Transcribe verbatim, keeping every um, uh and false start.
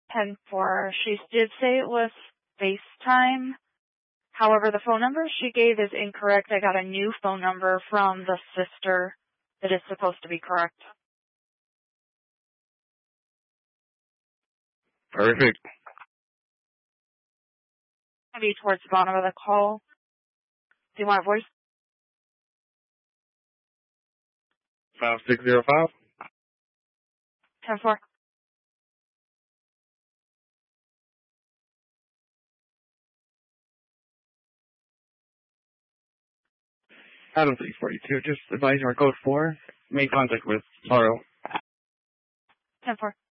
ten four. She did say it was FaceTime. However, the phone number she gave is incorrect. I got a new phone number from the sister that is supposed to be correct. Perfect. Maybe towards the bottom of the call. Do you want a voice? five six zero five. ten four. Adam three forty-two. Just advising our code four. Make contact with Taro. ten four.